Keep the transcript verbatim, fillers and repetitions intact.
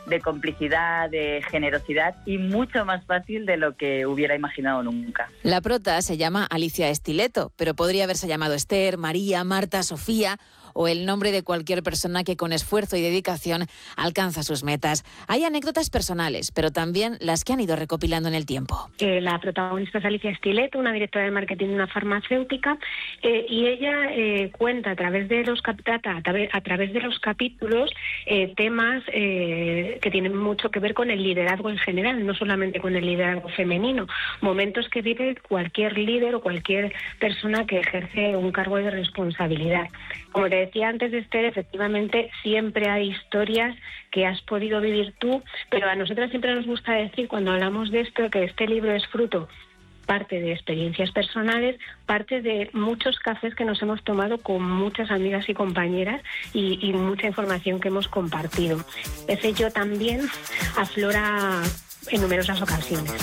de complicidad, de generosidad y mucho más fácil de lo que hubiera imaginado nunca. La prota se llama Alicia Estileto, pero podría haberse llamado Esther, María, Marta, Sofía o el nombre de cualquier persona que con esfuerzo y dedicación alcanza sus metas. Hay anécdotas personales, pero también las que han ido recopilando en el tiempo. Eh, la protagonista es Alicia Estileto, una directora de marketing de una farmacéutica, eh, y ella eh, cuenta a través de los cap- trata a, tra- a través de los capítulos eh, temas eh, que tienen mucho que ver con el liderazgo en general, no solamente con el liderazgo femenino, momentos que vive cualquier líder o cualquier persona que ejerce un cargo de responsabilidad. Como te decía antes, Esther, efectivamente siempre hay historias que has podido vivir tú, pero a nosotras siempre nos gusta decir cuando hablamos de esto que este libro es fruto parte de experiencias personales, parte de muchos cafés que nos hemos tomado con muchas amigas y compañeras y, y mucha información que hemos compartido. Ese yo también aflora en numerosas ocasiones.